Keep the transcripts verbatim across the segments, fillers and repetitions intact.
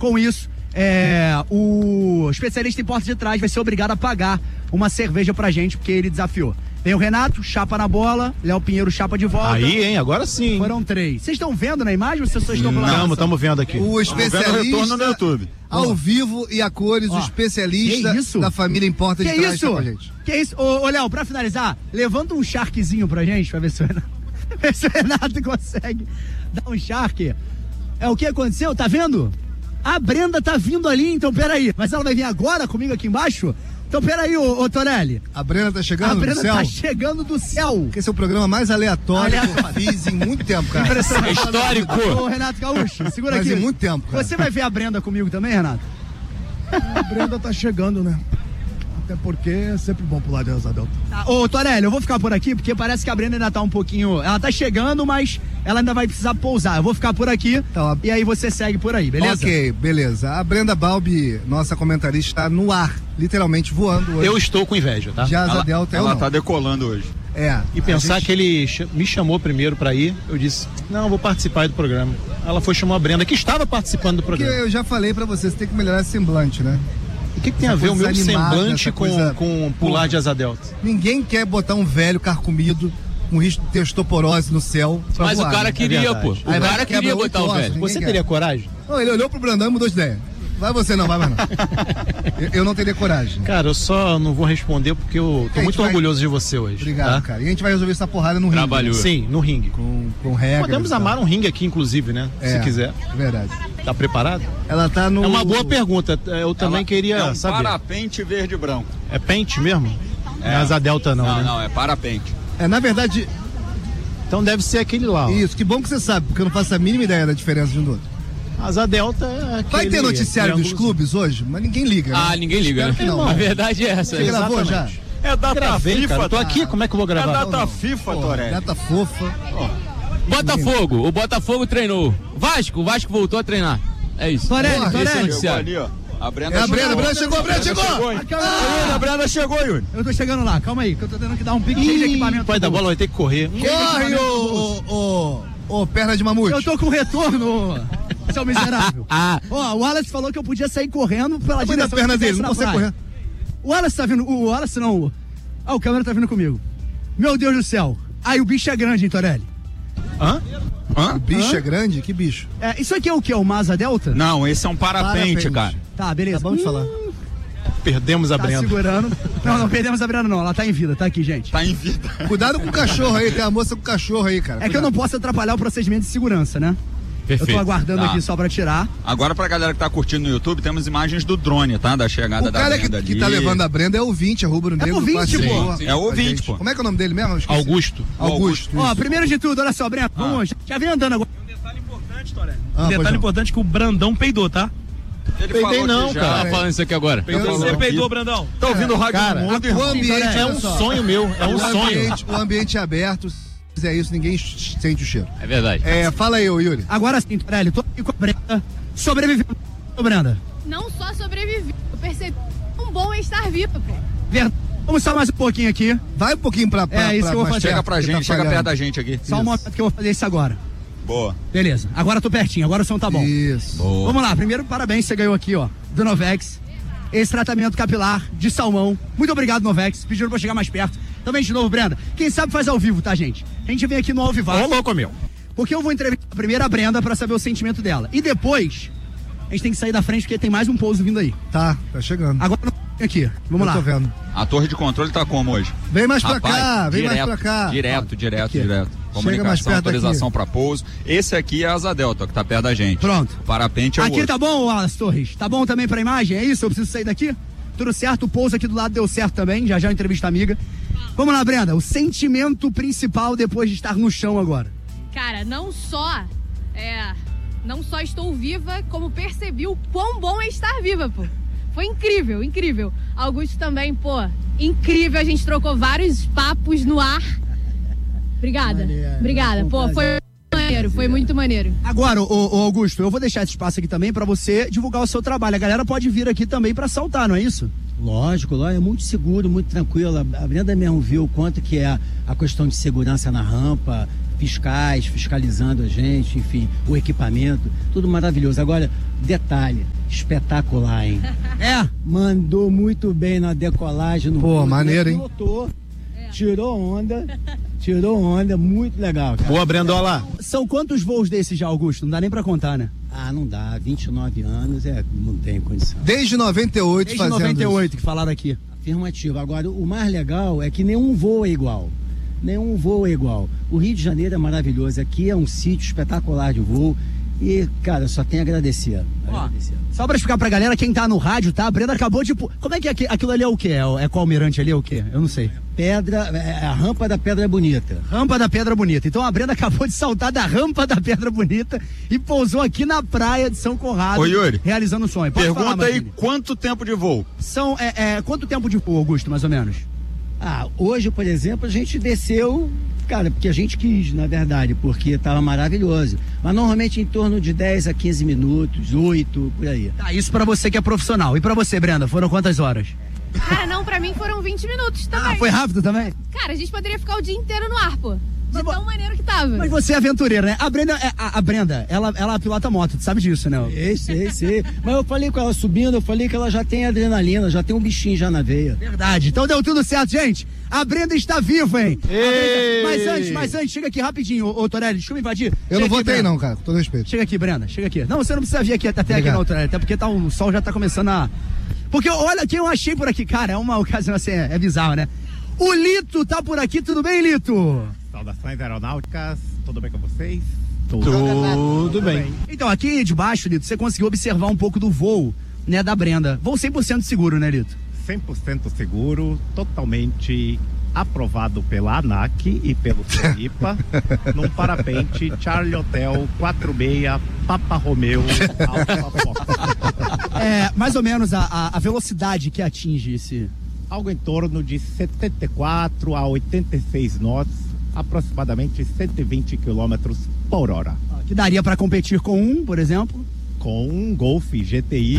Com isso, é, o especialista em porta de trás vai ser obrigado a pagar uma cerveja pra gente, porque ele desafiou. Tem o Renato, chapa na bola, Léo Pinheiro, chapa de volta. Aí, hein, agora sim. Foram três. Vocês estão vendo na imagem ou vocês estão pela Não, estamos vendo aqui. O especialista retorno no YouTube. Ao oh. vivo e a cores, oh. o especialista da família em porta de que trás isso? tá com a gente. Que isso? Ô, ô Léo, pra finalizar, levanta um sharkzinho pra gente, pra ver se o Renato, ver se o Renato consegue dar um shark. É o que aconteceu, tá vendo? A Brenda tá vindo ali, então peraí. Mas ela vai vir agora comigo aqui embaixo? Então peraí, ô, ô Torelli. A Brenda tá chegando a Brenda do céu? tá chegando do céu. Esse é o programa mais aleatório Aleatório. que eu fiz em muito tempo, cara. Impressionante. É histórico. Ô, Renato Gaúcho, segura Mas aqui. em muito tempo, cara. Você vai ver a Brenda comigo também, Renato? A Brenda tá chegando, né? Até porque é sempre bom pular de asa delta. Tá. Ô, Torelli, eu vou ficar por aqui, porque parece que a Brenda ainda tá um pouquinho... Ela tá chegando, mas ela ainda vai precisar pousar. Eu vou ficar por aqui, tá. E aí você segue por aí, beleza? Ok, beleza. A Brenda Balbi, nossa comentarista, está no ar, literalmente voando hoje. Eu estou com inveja, tá? De asa ela, delta, ela eu tá não. decolando hoje. É. E pensar gente... que ele me chamou primeiro pra ir, eu disse, não, eu vou participar do programa. Ela foi chamar a Brenda, que estava participando do programa. Porque eu já falei pra você, você tem que melhorar esse semblante, né? O que, que tem essa a ver o meu animada, semblante com, coisa... com pular de asa delta? Ninguém quer botar um velho carcomido com risco de ter osteoporose no céu. Mas voar, o cara né? queria, é pô. O Aí cara queria botar o velho. Você quer. teria coragem? Não, ele olhou pro Brandão e mudou de ideia. Vai você não, vai mais não. eu, eu não teria coragem. Cara, eu só não vou responder porque eu tô muito vai... orgulhoso de você hoje. Obrigado, tá? cara. E a gente vai resolver essa porrada no ringue. Trabalhou. Sim, no ringue. Com, com regras. Podemos amar um ringue aqui, inclusive, né? É, se quiser. Verdade. Tá preparado? Ela tá no... É uma boa pergunta. Eu também Ela queria é um saber. parapente verde e branco. É pente mesmo? Não é asa delta não, Não, né? não, é parapente. É, na verdade... Então deve ser aquele lá, ó. Isso, que bom que você sabe, porque eu não faço a mínima ideia da diferença de um do outro. Asa delta é aquele... Vai ter noticiário dos clubes hoje? Mas ninguém liga, né? Ah, ninguém liga, né? não. A verdade é essa. Você gravou já? É data Gravei, FIFA. cara. Eu tô aqui, como é que eu vou gravar? É data Não, não. FIFA, Pô, Torelli. data fofa. Botafogo. O Botafogo treinou. Vasco. O Vasco voltou a treinar. É isso. Torelli, Porra, Torelli. esse é o Chegou noticiário. ali, ó. A Brenda É a chegou. Brenda, a Brenda chegou, a Brenda chegou! chegou. Ah, a Brenda chegou, Yuri. Eu tô chegando lá, calma aí, que eu tô tendo que dar um pique cheio de equipamento. Pai da bola vai ter que correr. Corre, ô, ô, ô, ô, perna de mamute. Eu tô com retorno, seu miserável. Ah, Ó, o Wallace falou que eu podia sair correndo pela Cuida da direção perna que dele, tivesse não na consegue praia. correr. O Wallace tá vindo, o Wallace não. o- Ah, o câmera tá vindo comigo. Meu Deus do céu. Aí o bicho é grande, hein, Torelli? Hã? Hã? O bicho Hã? é grande? Que bicho? É, isso aqui é o quê? O Masa Delta? Não, esse é um parapente, Parapente. cara. Tá, beleza. Tá bom de Hum, falar. Perdemos a Tá Brenda. segurando. Não, não perdemos a Brenda não, ela tá em vida, tá aqui, gente. Tá em vida. Cuidado com o cachorro aí, tem a moça com o cachorro aí, cara. É que eu não posso atrapalhar o procedimento de segurança, né? Eu tô perfeito. aguardando Tá. aqui só pra tirar. Agora, pra galera que tá curtindo no YouTube, temos imagens do drone, tá? Da chegada O da cara que, Brenda que ali. tá levando a Brenda é ouvinte, é rubro-negro. ouvinte, participou pô. com É a ouvinte, gente. pô. Como é que é o nome dele mesmo? Eu esqueci. Augusto. Augusto. Ó, isso. primeiro de tudo, olha só, Brenda, Ah. vamos, já- já vem andando agora. Detalhe importante, Torelli. Ah, Um pois detalhe não. importante que o Brandão peidou, tá? Ele Peidei falou não, que já- cara. Tá falando isso aqui agora. Ele falou Você aqui. peidou, Brandão? Tá ouvindo o rádio Cara, do mundo, O irmão? ambiente, É olha um só. sonho meu, é um o sonho. Ambiente, o ambiente é aberto, se fizer isso, ninguém sente o cheiro. É verdade. É, fala aí, ô Yuri. Agora sim, Torelli, tô aqui com a Brenda, sobrevivendo. Ô, Brenda, Não só sobrevivi, eu percebi um bom é estar viva, pô. verdade. Vamos só mais um pouquinho aqui. Vai um pouquinho pra, pra, É, isso pra que eu vou mais fazer. Chega perto, pra que gente, tá chega falhando. perto da gente aqui. Só um momento que eu vou fazer isso agora. Boa. Beleza, agora eu tô pertinho, agora o som tá bom. Isso. Boa. Vamos lá, primeiro parabéns, você ganhou aqui, ó, do Novex, esse tratamento capilar de salmão. Muito obrigado, Novex, pediram pra eu chegar mais perto. Também de novo, Brenda. Quem sabe faz ao vivo, tá, gente? A gente vem aqui no Ao Vivaço. Ô, louco, meu. Porque eu vou entrevistar primeiro a Brenda pra saber o sentimento dela. E depois, a gente tem que sair da frente porque tem mais um pouso vindo aí. Tá, tá chegando. Agora, aqui, vamos Eu lá. tô vendo. A torre de controle tá como hoje? Vem mais pra Rapaz, cá, vem direto, mais pra cá. Direto, direto, Aqui. direto. mais Comunicação, perto autorização aqui. pra pouso. Esse aqui é a Asa Delta, que tá perto da gente. Pronto. O parapente é o Aqui outro. tá bom, Wallace Torres? Tá bom também pra imagem? É isso? Eu preciso sair daqui? Tudo certo? O pouso aqui do lado deu certo também. Já já entrevista amiga. Vamos lá, Brenda. O sentimento principal depois de estar no chão agora. Cara, não só é, não só estou viva, como percebi o quão bom é estar viva, pô. Foi incrível, incrível. Augusto também, pô, incrível. A gente trocou vários papos no ar. Obrigada, Maneiro, obrigada. foi um Pô, foi maneiro, foi muito maneiro. Agora, ô, ô Augusto, eu vou deixar esse espaço aqui também pra você divulgar o seu trabalho. A galera pode vir aqui também pra saltar, não é isso? Lógico, lógico, é muito seguro, muito tranquilo. A Brenda mesmo viu o quanto que é a questão de segurança na rampa, fiscais fiscalizando a gente, enfim, o equipamento, tudo maravilhoso. Agora, detalhe, espetacular, hein? É? Mandou muito bem na decolagem. No Pô, voo, maneiro, hein? Pilotou, tirou onda, tirou onda, muito legal, cara. Boa, Brendola. São quantos voos desses já, Augusto? Não dá nem pra contar, né? Ah, não dá, vinte e nove anos, é, não tem condição. Desde noventa e oito Desde fazendo noventa e oito isso. que falaram aqui. Afirmativo. Agora, o mais legal é que nenhum voo é igual. Nenhum voo é igual. O Rio de Janeiro é maravilhoso. Aqui é um sítio espetacular de voo. E, cara, só tem a agradecer. Ó, agradecer. só pra explicar pra galera, quem tá no rádio, tá? A Brenda acabou de... Como é que é aqui- aquilo ali é o quê? É, é qual almirante ali é o quê? Eu não sei. Pedra, é a rampa da Pedra Bonita. Rampa da Pedra Bonita. Então a Brenda acabou de saltar da rampa da Pedra Bonita e pousou aqui na praia de São Conrado. Ô, Yuri, realizando o sonho. Pode Pergunta falar, aí Martini. quanto tempo de voo? São, é, é, quanto tempo de voo, Augusto, mais ou menos? Ah, hoje, por exemplo, a gente desceu, cara, porque a gente quis, na verdade, porque estava maravilhoso. Mas normalmente em torno de dez a quinze minutos, oito, por aí. Tá, isso pra você que é profissional. E pra você, Brenda, foram quantas horas? Cara, não, pra mim foram vinte minutos também. Ah, foi rápido também? Cara, a gente poderia ficar o dia inteiro no ar, pô. De Mas, tão maneiro que tava. Mas você é aventureira, né? A Brenda, é- a, a Brenda ela, ela pilota moto, tu sabe disso, né? Sei, sei, sei. Mas eu falei com ela subindo, eu falei que ela já tem adrenalina, já tem um bichinho já na veia. Verdade. Então deu tudo certo, gente. A Brenda está viva, hein? A Ei! Brenda- Mas antes, mas antes, chega aqui rapidinho, ô, ô Torelli, deixa eu me invadir. Eu Chega não aqui, votei Brenda. não, cara, com todo respeito. Chega aqui, Brenda, chega aqui. Não, você não precisa vir aqui até aqui Obrigado. não, Torelli, até porque tá, o sol já tá começando a... Porque olha quem eu achei por aqui, cara, é uma ocasião assim, é, é bizarro, né? O Lito tá por aqui, tudo bem, Lito? Saudações aeronáuticas, tudo bem com vocês? Tudo bem. Então, aqui de baixo, Lito, você conseguiu observar um pouco do voo, né, da Brenda. Voo cem por cento seguro, né, Lito? cem por cento seguro, totalmente aprovado pela ANAC e pelo CERIPA, num parapente Charlie Hotel quatro seis Papa Romeo Alfa Fox. É, mais ou menos a, a, a velocidade que atinge esse... Algo em torno de setenta e quatro a oitenta e seis nós, aproximadamente cento e vinte quilômetros por hora. Que daria pra competir com um, por exemplo? Com um Golf G T I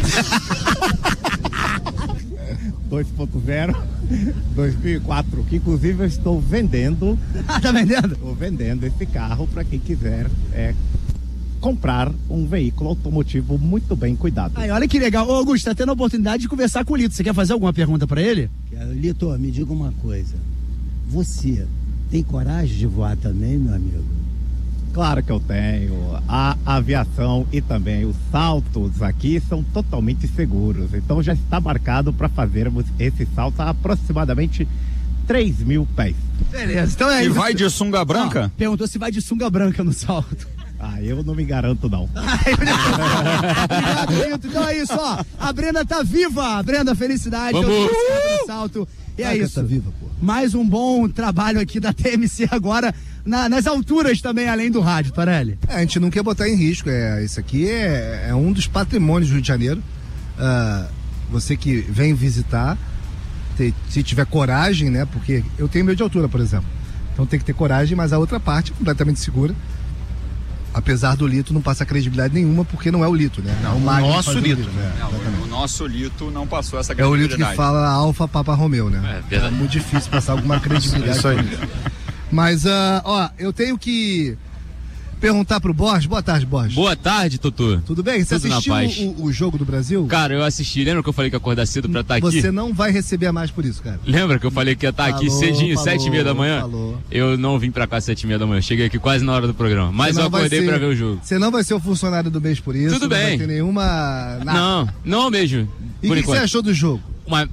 dois ponto zero dois mil e quatro, que inclusive eu estou vendendo. Ah, tá vendendo? Estou vendendo esse carro para quem quiser é, comprar um veículo automotivo muito bem cuidado. Aí, olha que legal. Ô, Augusto, tá tendo a oportunidade de conversar com o Lito. Você quer fazer alguma pergunta pra ele? Quero- Lito, me diga uma coisa. Você tem coragem de voar também, meu amigo? Claro que eu tenho. A aviação e também os saltos aqui são totalmente seguros. Então já está marcado para fazermos esse salto a aproximadamente três mil pés. Beleza, então é E isso. vai de sunga branca? Ah, perguntou se vai de sunga branca no salto. Ah, eu não me garanto não. Obrigado, Lito. Então é isso, ó. A Brenda tá viva. Brenda, felicidade. Vamos. Deu tudo certo no salto. E é Claro que isso. tá viva, pô. Mais um bom trabalho aqui da T M C agora, na- nas alturas também, além do rádio, Torelli. É, a gente não quer botar em risco. É, isso aqui é, é um dos patrimônios do Rio de Janeiro. Ah, você que vem visitar, te- se tiver coragem, né? Porque eu tenho medo de altura, por exemplo. Então tem que ter coragem, mas a outra parte é completamente segura. Apesar do Lito não passar credibilidade nenhuma, porque não é o Lito, né? Não, é o Magno que nosso faz o Lito, né? Não, Exatamente. o nosso Lito não passou essa É o Lito que credibilidade. fala Alfa Papa Romeo, né? É, verdade. É muito difícil passar alguma credibilidade. Isso aí. Mas, ah, ó, eu tenho que perguntar pro Borges. Boa tarde, Borges. Boa tarde, Totô. Tudo bem? Você Tudo na assistiu paz. o, o jogo do Brasil? Cara, eu assisti. Lembra que eu falei que ia acordar cedo pra estar aqui? Você não vai receber a mais por isso, cara. Lembra que eu falei que ia estar aqui Falou, cedinho, falou, sete e meia da manhã? falou. Eu não vim pra cá sete e meia da manhã. Cheguei aqui quase na hora do programa. Mas Você eu não vai acordei ser- pra ver o jogo. Você não vai ser o funcionário do mês por isso. Tudo não vai bem. ter nenhuma... nada. Não, não mesmo. E o por que, que você enquanto. achou do jogo? Uma...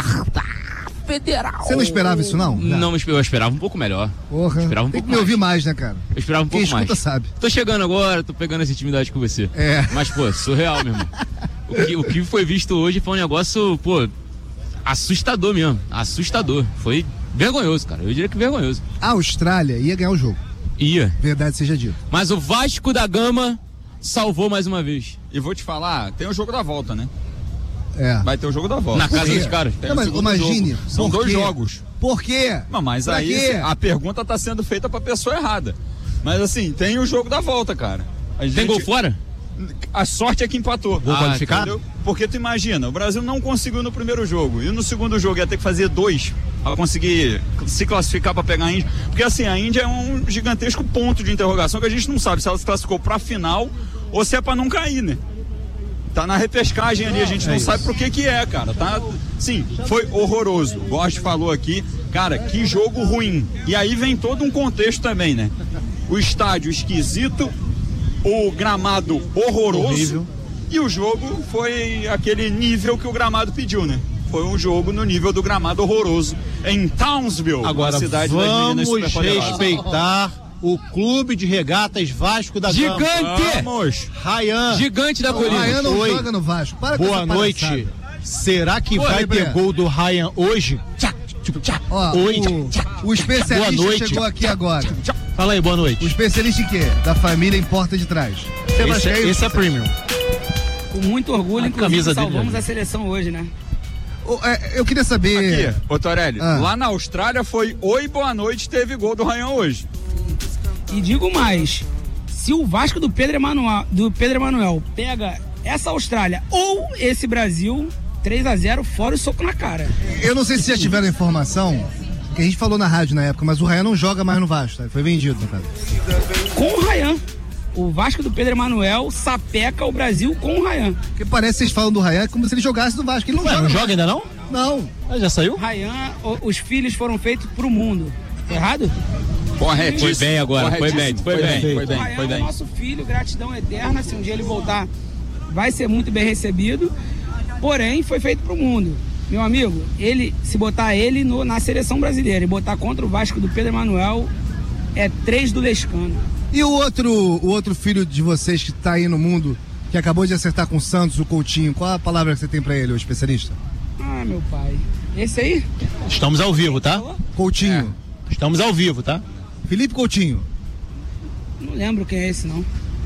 Federal. Você não esperava isso, não? Não, eu esperava um pouco melhor. Porra. Esperava um Tem pouco que me mais. ouvir mais, né, cara? Eu esperava um Quem pouco mais. escuta sabe. Tô chegando agora, tô pegando essa intimidade com você. É. Mas, pô, surreal mesmo. O que, o que foi visto hoje foi um negócio, pô, assustador mesmo. Assustador. Foi vergonhoso, cara. Eu diria que vergonhoso. A Austrália ia ganhar o jogo. Ia. Verdade seja dito. Mas o Vasco da Gama salvou mais uma vez. E vou te falar, tem o jogo da volta, né? É. Vai ter o jogo da volta. Na casa quê? dos caras. Tem Não, o mas segundo imagine, jogo. São por dois quê? jogos. Por quê? Não, mas Pra aí quê? a pergunta tá sendo feita pra pessoa errada. Mas assim, tem o jogo da volta, cara. A Tem gente- gol fora? A sorte é que empatou. Gol qualificado? Entendeu? Porque tu imagina, o Brasil não conseguiu no primeiro jogo. E no segundo jogo ia ter que fazer dois. a conseguir se classificar para pegar a Índia, porque assim, a Índia é um gigantesco ponto de interrogação que a gente não sabe se ela se classificou para a final ou se é para não cair, né? Tá na repescagem ali, a gente não é sabe por que que é, cara. Tá, sim, foi horroroso. O Borges falou aqui, cara, que jogo ruim. E aí vem todo um contexto também, né? O estádio esquisito, o gramado horroroso. Horrível. E o jogo foi aquele nível que o gramado pediu, né? Foi um jogo no nível do gramado horroroso em Townsville, agora, uma cidade vamos respeitar o Clube de Regatas Vasco da Gama. Gigante! Vamos! Ryan. Gigante da colina. O Ryan não Oi. joga no Vasco. Para com Boa essa noite. palhaçada. Será que Boa, vai Rebré. ter gol do Ryan hoje? Ó, Oi. o, o especialista Boa noite. chegou aqui agora. Fala aí, boa noite. O especialista em quê? Da família em porta de trás. Você Esse, é, esse é premium. Com muito orgulho, A inclusive, camisa dele, salvamos né? a seleção hoje, né? Oh, é, eu queria saber... Aqui, ô Torelli, Ah. lá na Austrália foi oi, boa noite, teve gol do Ryan hoje. E digo mais, se o Vasco do Pedro Emanuel, do Pedro Emanuel pega essa Austrália ou esse Brasil, três a zero, fora o soco na cara. Eu não sei se já tiveram informação, que a gente falou na rádio na época, mas o Ryan não joga mais no Vasco, tá? Ele foi vendido, no caso. Com o Ryan. O Vasco do Pedro Emanuel sapeca o Brasil com o Ryan. Porque parece que vocês falam do Ryan como se ele jogasse no Vasco. Ele não Ué, joga. não mais. joga ainda não? Não. Ah, já saiu? Ryan, o- os filhos foram feitos pro mundo. Foi errado? Corretíssimo. Foi bem agora, foi bem, foi bem. Foi O bem, Ryan foi é o bem. nosso filho, gratidão eterna. Se um dia ele voltar, vai ser muito bem recebido. Porém, foi feito pro mundo. Meu amigo, ele, se botar ele no- na seleção brasileira e botar contra o Vasco do Pedro Emanuel, é três do Lescano. E o outro, o outro filho de vocês que tá aí no mundo, que acabou de acertar com o Santos, o Coutinho, qual a palavra que você tem pra ele, o especialista? Ah, meu pai. Esse aí? Estamos ao vivo, tá? Coutinho. Estamos ao vivo, tá? Felipe Coutinho. Não lembro quem é esse, não.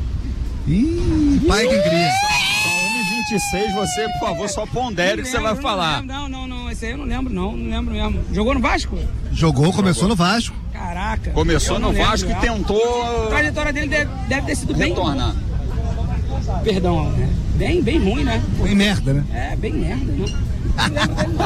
Ih, pai que cria. um e vinte e seis, você, por favor, só pondere o que você vai Não falar. lembro, Não, não, não. Esse aí eu não lembro, não. Não lembro mesmo. Jogou no Vasco? Jogou, começou no Vasco. Caraca. Começou eu não no lembro, Vasco e é. tentou A trajetória dele deve, deve ter sido bem... retornar. Perdão, né? Bem, bem ruim, né? Bem merda, né? É, bem merda, né? Não lembro dele,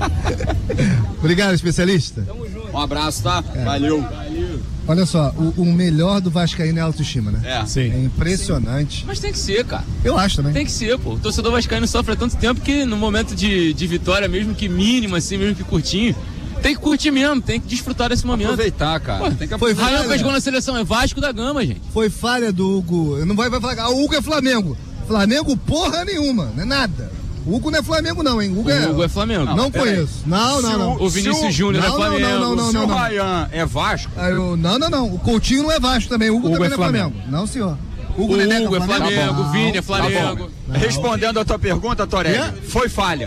não. Obrigado, especialista. Um abraço, tá? Valeu. Olha só, o, o melhor do Vascaíno é a autoestima, né? É. Sim. É impressionante. Mas tem que ser, cara. Eu acho também. Tem que ser, pô. O torcedor vascaíno sofre há tanto tempo que no momento de, de vitória, mesmo que mínimo, assim, mesmo que curtinho, tem que curtir mesmo, tem que desfrutar desse momento. Aproveitar, cara. Pô, Tem que Foi aproveitar. Ryan falha. fez gol na seleção, é Vasco da Gama, gente. Foi falha do Hugo. Não vai, vai falar, ah, o Hugo é Flamengo. Flamengo porra nenhuma, não é nada. O Hugo não é Flamengo não, hein? O Hugo é... O Hugo é Flamengo. Não, peraí. conheço. Não, não, Se não. O Vinícius Se o- Júnior é Não, não, Flamengo. não, não, Se não, o não. Ryan é Vasco, Ah, eu- Não, não, não. O Coutinho não é Vasco também. O Hugo, Hugo também é não é Flamengo. Flamengo. Não, senhor. O Hugo Neneca é Flamengo, Não. o Vini é tá Flamengo. bom. Respondendo a tua pergunta, Torelli, É? foi falha.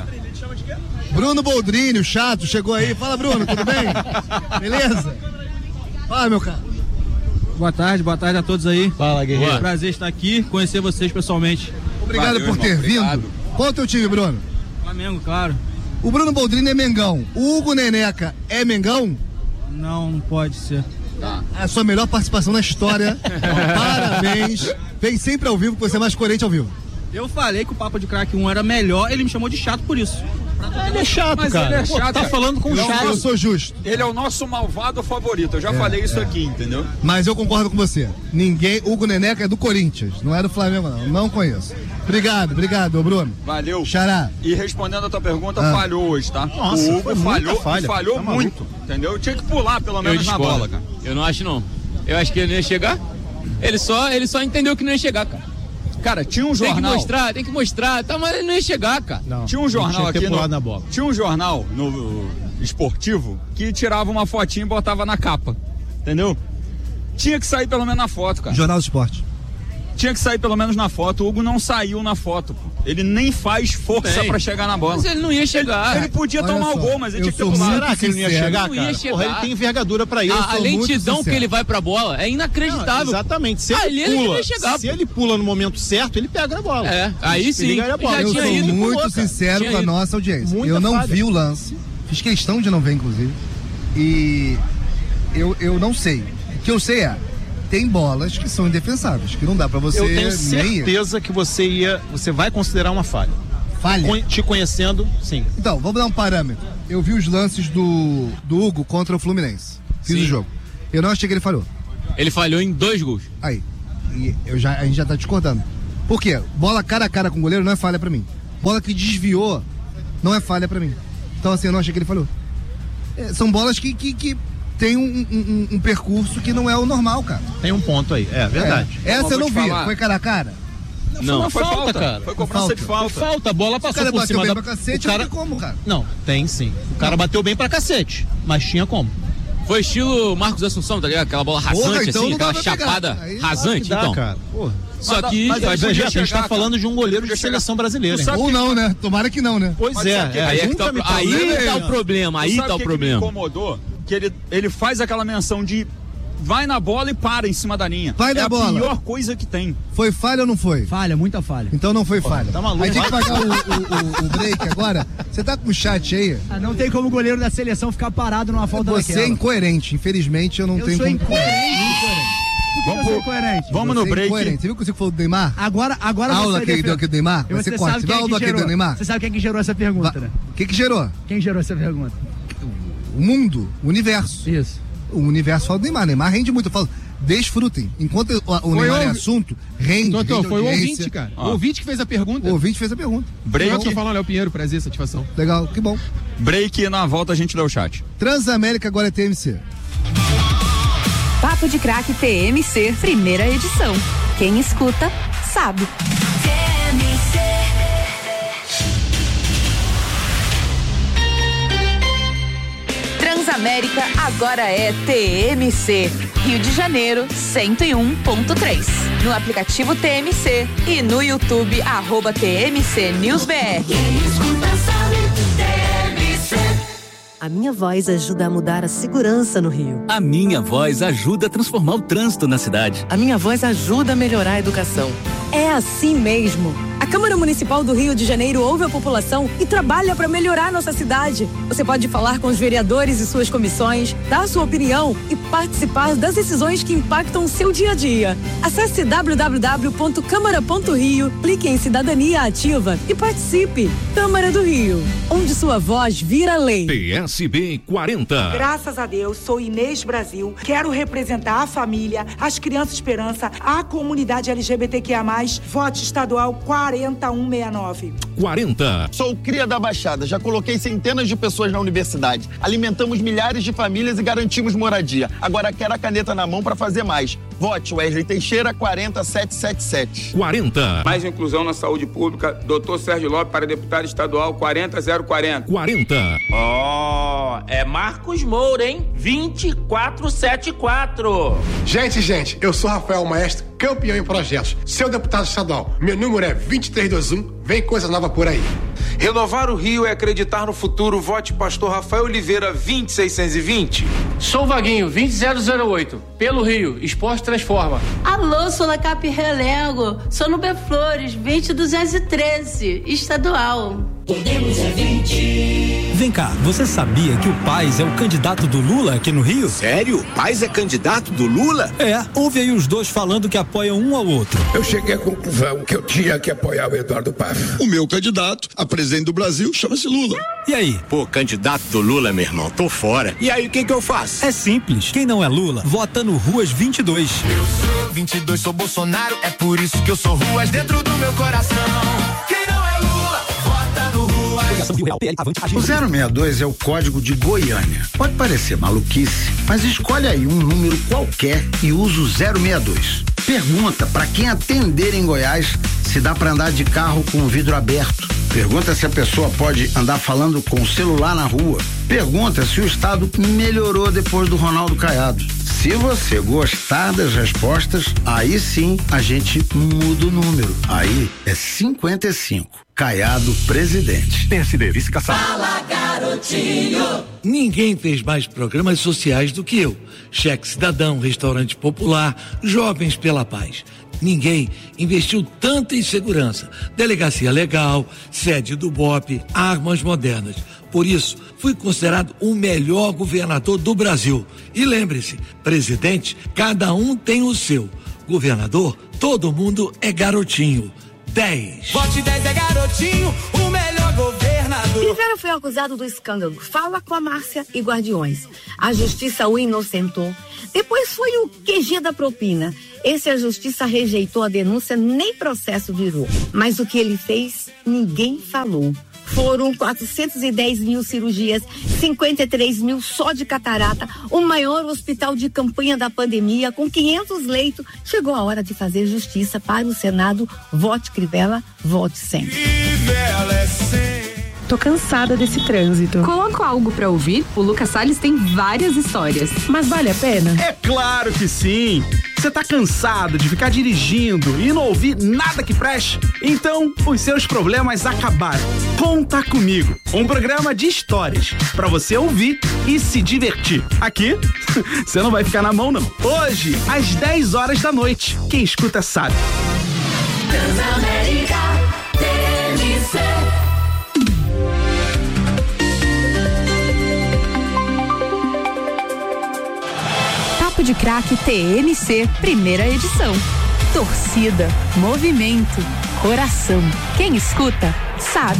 Bruno Boldrini, o chato, chegou aí. Fala, Bruno, tudo bem? Beleza? Fala, meu cara. Boa tarde, boa tarde a todos aí. Fala, guerreiro. Prazer estar aqui, conhecer vocês pessoalmente. Obrigado Valeu, por ter irmão, obrigado. vindo. Qual é o teu time, Bruno? Flamengo, claro. O Bruno Boldrini é Mengão. O Hugo Neneca é Mengão? Não, não pode ser. A sua melhor participação na história. Parabéns. Vem sempre ao vivo, que você é mais coerente ao vivo. Eu falei que o Papo de Crack um era melhor, ele me chamou de chato por isso. Ele é chato, Mas cara. ele é Pô, chato, tá cara. falando com o Não, chato. Eu sou justo. Ele é o nosso malvado favorito. Eu já falei isso aqui, entendeu? Mas eu concordo com você. Ninguém. Hugo Neneca é do Corinthians, não é do Flamengo, não. Não conheço. Obrigado, obrigado, ô Bruno. Valeu. Xará. E respondendo a tua pergunta, Ah. falhou hoje, tá? Nossa, o Hugo foi muita falhou, falha. e falhou Tá maluco. muito, entendeu? Tinha que pular pelo Eu menos na discordo. bola, cara. Eu não acho, não. Eu acho que ele não ia chegar. Ele só, ele só entendeu que não ia chegar, cara. Cara, tinha um Tem que jornal. mostrar, tem que mostrar. Tá, mas ele não ia chegar, cara. Não, Tinha um jornal tinha que ter aqui no, pulado na bola. Tinha um jornal no esportivo que tirava uma fotinha e botava na capa. Entendeu? Tinha que sair pelo menos na foto, cara. Jornal do Esporte. Tinha que sair pelo menos na foto. O Hugo não saiu na foto, pô. Ele nem faz força Bem, pra chegar na bola. Mas ele não ia chegar. Ele podia Olha tomar só, o gol, mas ele eu tinha que ter sou pulado. muito Será que ele não ia sincero. chegar, Não ia cara? chegar. Porra, ele tem envergadura pra isso. A, a sou muito lentidão que sincero. ele vai pra bola é inacreditável. Exatamente. Se ele Ali ele pula, vai chegar, se pô. ele pula no momento certo, ele pega a bola. É, aí sim. Ele ganha a bola. Já Eu tinha sou ido e pulou, muito cara. sincero Tinha com a ido. nossa audiência. Muita eu não falha. vi o lance, fiz questão de não ver, inclusive. E eu, eu não sei. O que eu sei é, tem bolas que são indefensáveis, que não dá pra você Eu tenho nem ir. certeza que você ia, você vai considerar uma falha. Falha. Te conhecendo, sim. Então, vamos dar um parâmetro. Eu vi os lances do, do Hugo contra o Fluminense. Fiz Sim. o jogo. Eu não achei que ele falhou. Ele falhou em dois gols. Aí. E eu já, a gente já tá discordando. Por quê? Bola cara a cara com o goleiro não é falha pra mim. Bola que desviou não é falha pra mim. Então, assim, eu não achei que ele falhou. É, são bolas que, que, que tem um, um, um percurso que não é o normal, cara. Tem um ponto aí, é verdade. É. Essa eu não vi. falar. Foi cara a cara? Não, Não, foi falta, falta, cara. Foi cobrança de falta. Foi falta, a bola O passou cara por bateu cima bem da... pra cacete, o cara... não tem como, cara. Não, tem sim. O cara bateu bem pra cacete, mas tinha como. Foi estilo Marcos Assunção, tá ligado? Aquela bola rasante, Porra, então assim, não dá aquela pra pegar. chapada Aí, rasante, Dá, então. cara. Porra. Só Mas- que mas eu aí acho Veja, podia a gente chegar, tá falando de um goleiro de Podia chegar. seleção brasileira. Tu hein? sabe Ou que- não, né? Tomara que não, né? Pois Mas é, sabe que- é. aí é que Nunca tá, me aí falei, tá o né? problema, aí Tu sabe tá o que que problema. me incomodou? Que ele, ele faz aquela menção de vai na bola e para em cima da linha. Vai é na a bola. pior coisa que tem. Foi falha ou não foi? Falha, muita falha. Então não foi falha. tá maluco? Aí tem que pagar o, o, o, o break agora. Você tá com o chat aí? Ah, não tem como o goleiro da seleção ficar parado numa falta Você é daquela. incoerente. Infelizmente eu não Eu tenho sou como. incoerente. incoerente. Por que Vamos eu sou pro- incoerente? vamos Você no é break. incoerente. Você viu o que você falou do Neymar? Agora, agora A aula você que ele deu aqui do Neymar? E Vai você ser corte. sabe Você quem vai é aula que aqui do gerou. Neymar? Você sabe quem é que gerou essa pergunta, né? O que que gerou? Quem gerou essa pergunta? O mundo, o universo. Isso. O universo fala do Neymar. Neymar rende muito. Eu falo, desfrutem. Enquanto o, o Neymar é o- assunto, rende. Doutor, rende foi o audiência. ouvinte, cara. Ah. O ouvinte que fez a pergunta. O ouvinte fez a pergunta. Break. Eu tô falando, Léo Pinheiro, prazer, satisfação. Legal, que bom. Break e na volta a gente dá o chat. Transamérica agora é T M C. Papo de Craque T M C, primeira edição. Quem escuta, sabe. Transamérica agora é T M C. Rio de Janeiro, cento e um ponto três. No aplicativo T M C e no YouTube, arroba T M C News B R. A Minha Voz ajuda a mudar a segurança no Rio. A Minha Voz ajuda a transformar o trânsito na cidade. A Minha Voz ajuda a melhorar a educação. É assim mesmo. A Câmara Municipal do Rio de Janeiro ouve a população e trabalha para melhorar nossa cidade. Você pode falar com os vereadores e suas comissões, dar sua opinião e participar das decisões que impactam o seu dia a dia. Acesse w w w ponto câmara ponto rio, clique em Cidadania Ativa e participe. Câmara do Rio, onde sua voz vira lei. P S B quarenta. Graças a Deus, sou Inês Brasil. Quero representar a família, as crianças esperança, a comunidade L G B T Q I A mais, voto estadual quarenta e um sessenta e nove. quarenta. Sou cria da Baixada, já coloquei centenas de pessoas na universidade. Alimentamos milhares de famílias e garantimos moradia. Agora quero a caneta na mão para fazer mais. Vote Wesley Teixeira quarenta sete sete sete. quarenta. Mais inclusão na saúde pública, doutor Sérgio Lopes para deputado estadual quarenta zero quarenta. quarenta. Ó, oh, é Marcos Moura, hein? vinte e quatro setenta e quatro. Gente, gente, eu sou Rafael Maestro, campeão em projetos. Seu deputado estadual, meu número é vinte e três vinte e um, vem coisa nova por aí. Renovar o Rio é acreditar no futuro. Vote Pastor Rafael Oliveira vinte seiscentos e vinte. Sou Vaguinho vinte zero zero oito. Pelo Rio, Esporte Transforma. Alô, sou La Cap Relego. Sou no B Flores vinte duzentos e treze, estadual. Podemos é vinte. Vem cá, você sabia que o Paes é o candidato do Lula aqui no Rio? Sério? Paes é candidato do Lula? É, ouve aí os dois falando que apoiam um ao outro. Eu cheguei à conclusão que eu tinha que apoiar o Eduardo Paes. O meu candidato a presidente do Brasil chama-se Lula. E aí? Pô, candidato do Lula, meu irmão, tô fora. E aí, o que que eu faço? É simples, quem não é Lula, vota no Ruas vinte e dois. Eu sou vinte e dois, sou Bolsonaro, é por isso que eu sou Ruas dentro do meu coração. Quem não é Lula, vota no Ruas. O zero sessenta e dois é o código de Goiânia. Pode parecer maluquice, mas escolhe aí um número qualquer e usa o zero sessenta e dois. Pergunta para quem atender em Goiás se dá para andar de carro com o vidro aberto. Pergunta se a pessoa pode andar falando com o celular na rua. Pergunta se o estado melhorou depois do Ronaldo Caiado. Se você gostar das respostas, aí sim a gente muda o número. Aí é cinquenta e cinco. Caiado presidente. P S B vice-caçado. Fala, garotinho! Ninguém fez mais programas sociais do que eu. Cheque Cidadão, Restaurante Popular, Jovens pela Paz. Ninguém investiu tanto em segurança. Delegacia legal, sede do B O P, armas modernas. Por isso, fui considerado o melhor governador do Brasil. E lembre-se, presidente, cada um tem o seu. Governador, todo mundo é garotinho. dez. Vote dez é garotinho, o melhor foi acusado do escândalo Fala com a Márcia e Guardiões. A justiça o inocentou. Depois foi o Q G da propina. Esse a justiça rejeitou a denúncia, nem processo virou. Mas o que ele fez, ninguém falou. Foram quatrocentos e dez mil cirurgias, cinquenta e três mil só de catarata, o maior hospital de campanha da pandemia, com quinhentos leitos. Chegou a hora de fazer justiça para o Senado. Vote Crivella, vote sempre. Tô cansada desse trânsito. Coloco algo pra ouvir? O Lucas Salles tem várias histórias. Mas vale a pena? É claro que sim! Você tá cansado de ficar dirigindo e não ouvir nada que preste? Então, os seus problemas acabaram. Conta Comigo, um programa de histórias pra você ouvir e se divertir. Aqui, você não vai ficar na mão, não. Hoje, às dez horas da noite. Quem escuta sabe. Transamérica T M C. Papo de Craque T M C, primeira edição. Torcida, movimento, coração. Quem escuta, sabe.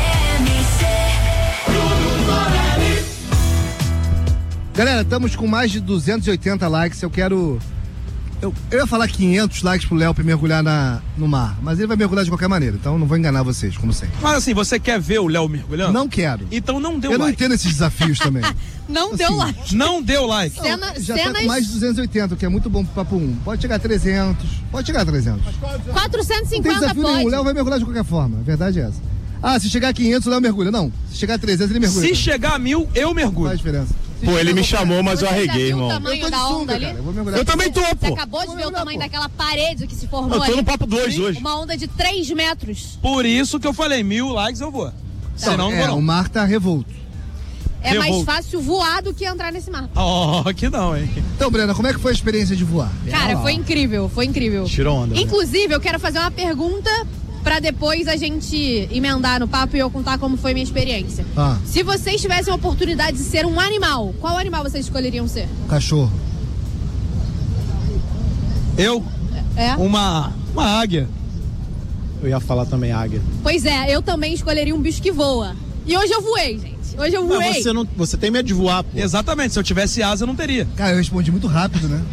Galera, estamos com mais de duzentos e oitenta likes. Eu quero... Eu, eu ia falar quinhentos likes pro Léo pra mergulhar na, no mar, mas ele vai mergulhar de qualquer maneira, então não vou enganar vocês, como sempre. Mas assim, você quer ver o Léo mergulhando? Não quero. Então não deu eu like. Eu não entendo esses desafios também. Não assim, deu like. Não deu like. Cena, não, já cenas... tá com mais de duzentos e oitenta, o que é muito bom pro Papo um. Pode chegar a trezentos, pode chegar a trezentos. quatrocentos e cinquenta não tem desafio pode. Nenhum. O Léo vai mergulhar de qualquer forma, a verdade é essa. Ah, se chegar a quinhentos, o Léo mergulha. Não, se chegar a trezentos, ele mergulha. Se também. chegar a mil, eu mergulho. Faz diferença. Se Pô, ele me chamou, mas eu arreguei, irmão. O tamanho da onda ali? Eu, eu também tô, pô. Você acabou de ver o tamanho daquela parede que se formou ali? Eu tô no papo dois hoje. Uma onda de três metros. Por isso que eu falei, mil likes eu vou. Senão não, é, vou não. O mar tá revolto. É revolto. mais fácil voar do que entrar nesse mar. Oh, que não, hein? Então, Brena, como é que foi a experiência de voar? Cara, foi incrível, foi incrível. Tirou onda. Inclusive, né? Eu quero fazer uma pergunta pra depois a gente emendar no papo e eu contar como foi minha experiência. Ah. Se vocês tivessem a oportunidade de ser um animal, qual animal vocês escolheriam ser? Cachorro. Eu? É? Uma, uma águia. Eu ia falar também águia. Pois é, eu também escolheria um bicho que voa. E hoje eu voei, gente. Hoje eu voei. Mas você, não, você tem medo de voar, pô. Exatamente, se eu tivesse asa eu não teria. Cara, eu respondi muito rápido, né?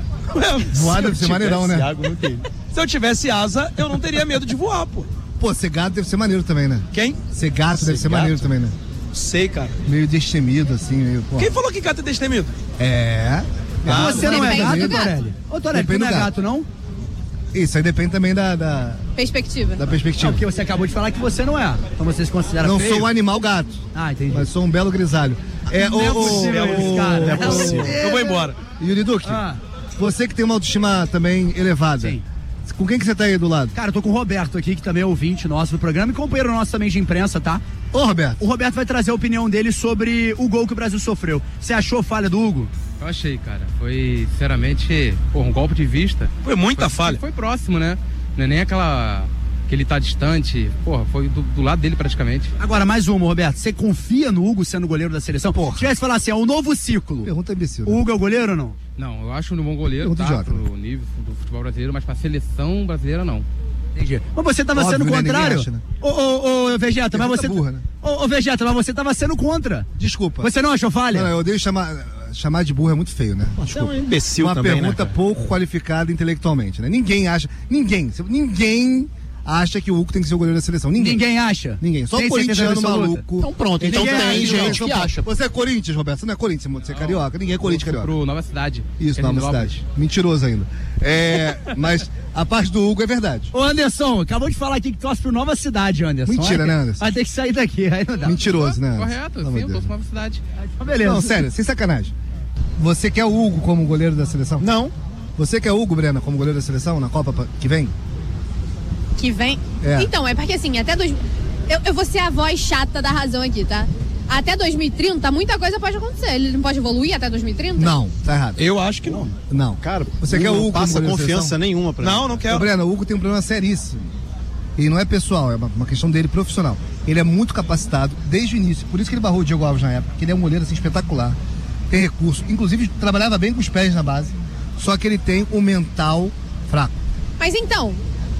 Voar deve ser maneirão, né? Água, não tem. Se eu tivesse asa, eu não teria medo de voar, pô. Pô, ser gato deve ser maneiro também, né? Quem? Ser gato ser deve ser gato? maneiro também, né? Sei, cara. Meio destemido, assim, meio... Pô. Quem falou que gato é destemido? É... Ah, você não é gato, gato. Torelli? Ô, Torelli, você não é gato, gato, não? Isso aí depende também da... da... Perspectiva. Da perspectiva. Não, porque você acabou de falar que você não é. Então você se considera Não feio? sou um animal gato. Ah, entendi. Mas sou um belo grisalho. É, não é possível, o, cara. Não é possível. Eu vou embora. Yuri Duque, ah. você que tem uma autoestima também elevada. Sim. Com quem que você tá aí do lado? Cara, eu tô com o Roberto aqui, que também é ouvinte nosso do programa e companheiro nosso também de imprensa, tá? Ô, Roberto. O Roberto vai trazer a opinião dele sobre o gol que o Brasil sofreu. Você achou falha do Hugo? Eu achei, cara. Foi, sinceramente, pô, um golpe de vista. Foi muita foi, falha. Foi próximo, né? Não é nem aquela... que ele tá distante. Porra, foi do, do lado dele praticamente. Agora, mais uma, Roberto. Você confia no Hugo sendo goleiro da seleção? Porra. Se tivesse falar assim, é um novo ciclo. Pergunta imbecil. O Hugo é o goleiro ou não? Não, eu acho um bom goleiro, Pergunta tá? Pro nível do futebol brasileiro, mas pra seleção brasileira, não. Entendi. Mas você tava Óbvio, sendo né? contrário? Acha, né? Ô, ô, ô, Vegeta, mas você... burra, né? Ô, ô, Vegeta, mas você tava sendo contra. Desculpa. Você não achou falha? Não, eu odeio chamar... Chamar de burro é muito feio, né? Desculpa. É um imbecil Uma também, pergunta né, pouco qualificada intelectualmente, né? Ninguém acha... Ninguém... Ninguém... acha que o Hugo tem que ser o goleiro da seleção. Ninguém. Ninguém acha? Ninguém. Só tem o corintiano maluco. Então pronto, então ninguém tem acha, gente não, que acha. Você é Corinthians, Roberto? Você não é Corinthians, você é carioca. Ninguém é Corinthians carioca. Pro Nova Cidade. Isso, Nova Cidade. Mentiroso ainda. É, mas a parte do Hugo é verdade. Ô, Anderson, acabou de falar aqui que torce pro Nova Cidade, Anderson. Mentira, Olha, né, Anderson? Vai ter que sair daqui, aí não dá. Mentiroso, né? Correto, sim, eu torço pro Nova Cidade. Então, beleza. Não, sério, sem sacanagem. Você quer o Hugo como goleiro da seleção? Não. Você quer o Hugo, Brena, como goleiro da seleção na Copa que vem? Que vem? É. Então, é porque assim, até dois... eu, eu vou ser a voz chata da razão aqui, tá? Até dois mil e trinta, muita coisa pode acontecer. Ele não pode evoluir até dois mil e trinta? Não, tá errado. Eu acho que não. Não. Cara, você quer o Hugo passa como confiança nenhuma pra Não, não quero. Ô, Brena, o Hugo tem um problema seríssimo. E não é pessoal, é uma, uma questão dele profissional. Ele é muito capacitado desde o início. Por isso que ele barrou o Diego Alves na época, porque ele é um goleiro assim, espetacular. Tem recurso. Inclusive, trabalhava bem com os pés na base. Só que ele tem um mental fraco. Mas então,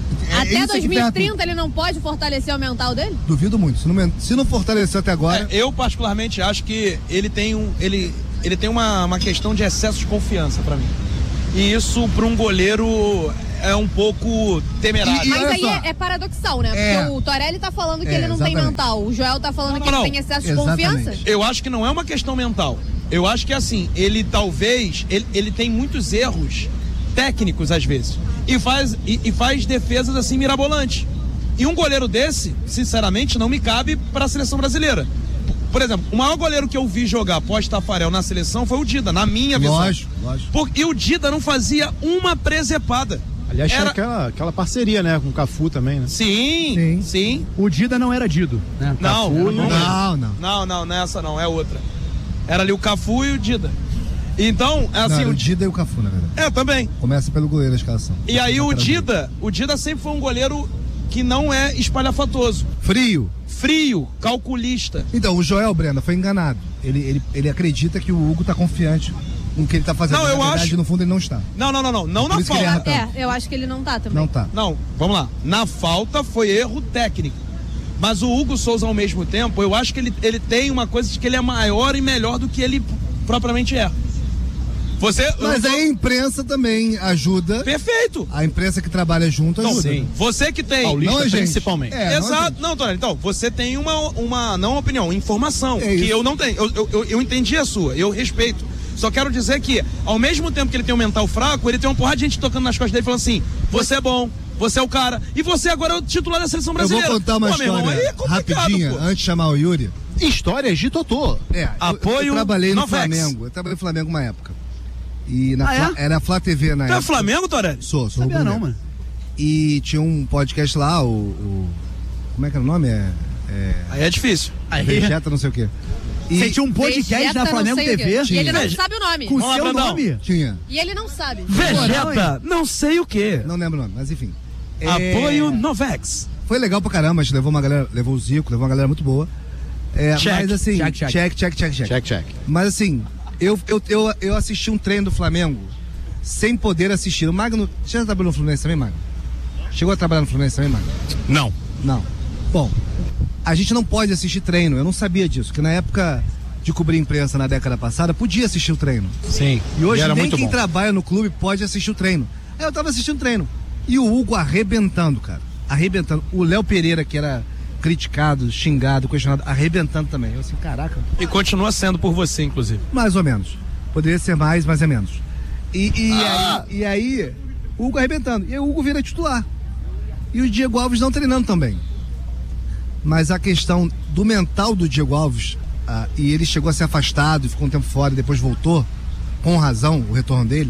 Até dois mil e trinta ele não pode fortalecer o mental dele? Duvido muito. Se não, se não fortaleceu até agora... É, eu particularmente acho que ele tem, um, ele, ele tem uma, uma questão de excesso de confiança pra mim. E isso para um goleiro é um pouco temerário. E, e Mas aí é, é paradoxal, né? É. Porque o Torelli tá falando que É, ele não exatamente. tem mental. O Joel tá falando Não, que não. ele tem excesso Exatamente. de confiança. Eu acho que não é uma questão mental. Eu acho que assim, ele talvez, ele, ele tem muitos erros técnicos às vezes. E faz, e, e faz defesas assim mirabolantes. E um goleiro desse, sinceramente, não me cabe para a seleção brasileira. Por exemplo, o maior goleiro que eu vi jogar pós-Tafarel na seleção foi o Dida, na minha visão. Lógico, lógico. Por, e o Dida não fazia uma presepada. Aliás, tinha Era- aquela, aquela parceria, né, com o Cafu também, né? Sim, Sim. sim. O Dida não era Dido, né? Não, Cafu era e- bom. Não, não. Não, não, não é essa não, é outra. Era ali o Cafu e o Dida. Então, é Não, assim, era o o Dida e o Cafu, na verdade. É, também. Começa pelo goleiro a escalação. E aí o Lateral direito. Dida, o Dida sempre foi um goleiro que não é espalhafatoso. Frio. Frio, calculista. Então, o Joel, Brenda, foi enganado. Ele, ele, ele acredita que o Hugo tá confiante no que ele tá fazendo. Não, eu na verdade, acho- no fundo, ele não está. Não, não, não, não. Não Por na isso que ele falta. erra tanto. É, eu acho que ele não tá também. Não tá. Não, vamos lá. Na falta foi erro técnico. Mas o Hugo Souza, ao mesmo tempo, eu acho que ele, ele tem uma coisa de que ele é maior e melhor do que ele propriamente é. Você. Mas eu- aí a imprensa também ajuda. Perfeito. A imprensa que trabalha junto Não, ajuda. sim. Você que tem. Paulista, Não a gente. principalmente. É, não a Exato. gente. Não, Tony, então, você tem uma, uma não opinião, informação, É que isso. eu não tenho. Eu, eu, eu, eu entendi a sua, eu respeito. Só quero dizer que, ao mesmo tempo que ele tem um mental fraco, ele tem uma porrada de gente tocando nas costas dele falando assim: você é bom, você é o cara, e você agora é o titular da seleção Eu vou brasileira. contar uma Pô, meu irmão, história aí é complicado, rapidinha, pô. antes de chamar o Yuri. Histórias de Totô. É, eu- Apoio eu, trabalhei no Novex. Flamengo. Eu trabalhei no Flamengo uma época. E na Ah, é? Fla- era a Flá T V na Tu é época. Flamengo, Torelli? Sou, sou Sabia não, rubro-negro. mano. E tinha um podcast lá, o, o- como é que era o nome? É, é Aí é difícil. Vegeta, não sei o quê. E Você tinha um podcast Vegeta, na não Flamengo sei o T quê. V? E ele não Tinha. sabe o nome. Com Vamos lá, seu Brandão. nome? tinha, E ele não sabe. Vegeta, não sei o quê. não lembro o nome, mas enfim. É, Apoio Novex. Foi legal pra caramba, a gente levou uma galera, levou o Zico, levou uma galera muito boa. É, Check, mas assim, check, check. check, check, check, check. Check, check. Mas assim, eu, eu, eu, eu assisti um treino do Flamengo sem poder assistir. O Magno, você já trabalhou no Fluminense também, Magno? Chegou a trabalhar no Fluminense também, Magno? Não. Não. Bom, a gente não pode assistir treino, eu não sabia disso, que na época de cobrir imprensa na década passada, podia assistir o treino. Sim. E hoje era nem muito quem bom. trabalha no clube pode assistir o treino. Aí eu tava assistindo o treino. E o Hugo arrebentando, cara. Arrebentando. O Léo Pereira, que era criticado, xingado, questionado, arrebentando também. Eu assim, caraca, E continua sendo por você, inclusive. mais ou menos. Poderia ser mais, mas é menos. E, e, Ah! aí, e aí, o Hugo arrebentando. E aí o Hugo vira titular. E o Diego Alves não treinando também. Mas a questão do mental do Diego Alves, ah, e ele chegou a ser afastado e ficou um tempo fora e depois voltou, com razão, o retorno dele,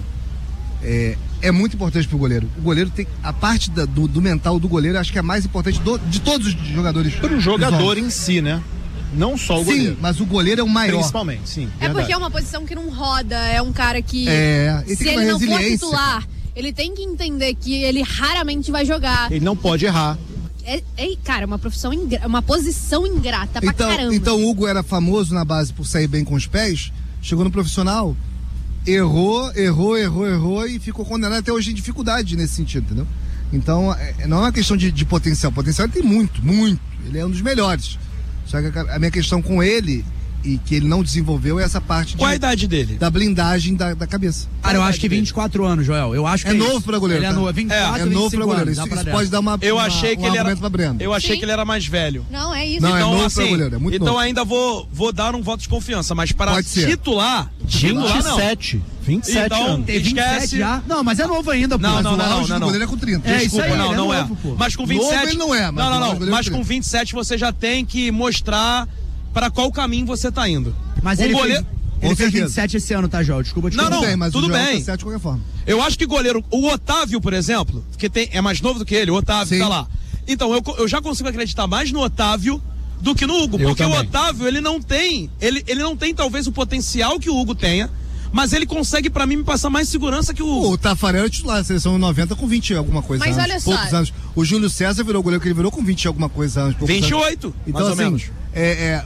é, é muito importante pro goleiro. O goleiro tem. A parte da- do, do mental do goleiro, acho que é a mais importante do- de todos os jogadores. Para o jogador em si, né? Não só o Sim, goleiro. mas o goleiro é o maior. Principalmente, sim. É porque é uma posição que não roda, é um cara que. É, ele tem se que ter ele uma não for resiliência, titular, ele tem que entender que ele raramente vai jogar. Ele não pode errar. É, é, cara, é uma profissão, ingra- uma posição ingrata pra Então, caramba. então o Hugo era famoso na base por sair bem com os pés, chegou no profissional, errou, errou, errou, errou e ficou condenado até hoje em dificuldade nesse sentido, entendeu? Então, é, não é uma questão de, de potencial. Potencial ele tem muito, muito. Ele é um dos melhores. Só que a, a minha questão com ele, e que ele não desenvolveu, é essa parte de, Qual a idade dele? da blindagem da, da cabeça. Cara, eu acho que vinte e quatro anos, Joel. Eu acho que É é novo isso. pra goleiro, Ele é tá? novo, vinte e quatro, É novo vinte e cinco pra goleiro. anos, Isso, dá pra isso dessa. pode dar uma, Eu uma- achei um que ele era. argumento pra Brenda. Eu achei Sim. que ele era mais velho. Não, é isso. Não, é Então, novo assim, pra goleiro, é muito então novo. ainda vou, vou dar um voto de confiança, mas para Pode ser. titular, titular vinte e não. sete. vinte e sete Então, anos. Tem vinte e sete esquece. já? Não, mas é novo ainda, pô. Não, Mas não, o não, auge não, do não, O goleiro é com trinta. É, Desculpa, isso aí, não, ele é não é. novo, pô. Mas com vinte e sete. Novo ele não é, mas não, não, o não. goleiro Mas é com vinte e sete você já tem que mostrar para qual caminho você tá indo. Mas um ele goleiro. fez, ele Com fez certeza. vinte e sete esse ano, tá, Joel? Desculpa te Não, interromper. não, bem, mas tudo o Joel bem. tá certo de qualquer forma. Eu acho que goleiro. O Otávio, por exemplo, que tem, é mais novo do que ele, o Otávio Sim. tá lá. Então, eu, eu já consigo acreditar mais no Otávio do que no Hugo. Eu Porque também. o Otávio, ele não tem. Ele, ele não tem, talvez, o potencial que o Hugo tenha. Mas ele consegue, pra mim, me passar mais segurança que o Hugo. O Tafarel é titular da seleção noventa com vinte e alguma coisa Mas anos. olha só. Poucos anos. O Júlio César virou o goleiro que ele virou com vinte e alguma coisa anos. poucos vinte e anos. oito, Então, mais ou assim, menos. É, é,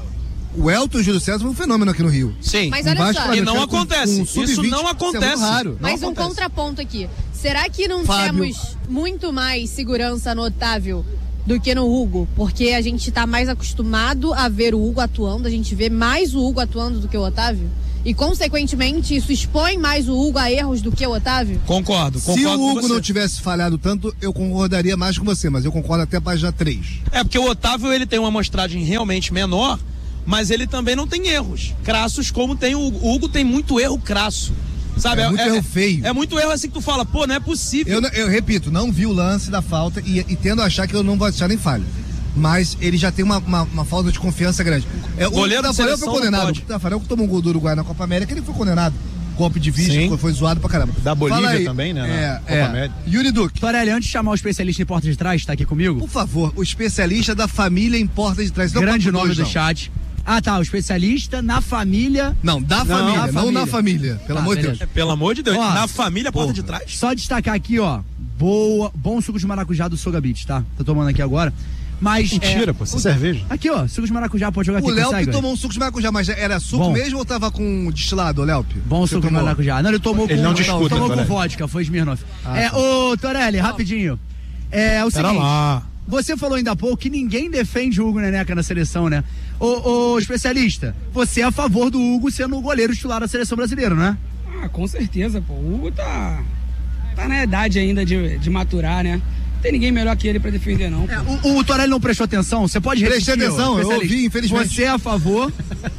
O Elton Júlio César foi um fenômeno aqui no Rio. Sim. Mas olha só. E não acontece. Isso não acontece. Raro. Mas não um acontece. contraponto aqui. Será que não Fábio. temos muito mais segurança no Otávio do que no Hugo? Porque a gente tá mais acostumado a ver o Hugo atuando, a gente vê mais o Hugo atuando do que o Otávio? E, consequentemente, isso expõe mais o Hugo a erros do que o Otávio? Concordo, concordo Se o com Hugo você. não tivesse falhado tanto, eu concordaria mais com você, mas eu concordo até a página três. É, porque o Otávio, ele tem uma amostragem realmente menor, mas ele também não tem erros crassos como tem o Hugo. O Hugo tem muito erro crasso. Sabe? É muito erro feio. É muito erro assim que tu fala, pô, não é possível. Eu, não- eu repito, não vi o lance da falta e, e tendo a achar que eu não vou achar nem falha. Mas ele já tem uma, uma, uma falta de confiança grande. É, o Goleiro de Tafarel foi seleção não condenado. pode. O Tafarel que tomou um gol do Uruguai na Copa América, ele foi condenado. Golpe de vista, Sim. foi, foi zoado pra caramba. Da Fala Bolívia aí. também, né? na É, Copa é. América. Yuri Duque. Torelli, antes de chamar o especialista em porta de trás, tá aqui comigo? Por favor, o especialista da família em porta de trás. Não Grande papo nome dois, do não. chat. Ah, tá, o especialista na família. Não, da família, não na família. Pelo Tá, amor de beleza. Deus. Pelo amor de Deus, Ó, na família, porta porra. de trás. Só destacar aqui, ó. Boa, bom suco de maracujá do Soga Beach, tá? Tô tomando aqui agora. Mas. Mentira, é, pô, isso é cerveja. Aqui, ó, suco de maracujá, pode jogar aqui. O Léo consegue, que ó? tomou um suco de maracujá, mas era suco Bom. mesmo ou tava com destilado, Léo? Bom suco de maracujá. Não, ele tomou Ele com, não disputa, tomou com Torelli. vodka, foi Smirnoff. Ah, é, tá. ô, Torelli, rapidinho. É, o Pera seguinte. lá. Você falou ainda há pouco que ninguém defende o Hugo Neneca na seleção, né? Ô, ô, especialista, você é a favor do Hugo sendo o goleiro titular da seleção brasileira, né? Ah, com certeza, pô. O Hugo tá, tá na idade ainda de, de maturar, né? Não tem ninguém melhor que ele pra defender, não. Pô. O, o Torelli não prestou atenção? Você pode repetir? Prestei atenção, ô, eu especialista? ouvi, infelizmente. Você é a favor?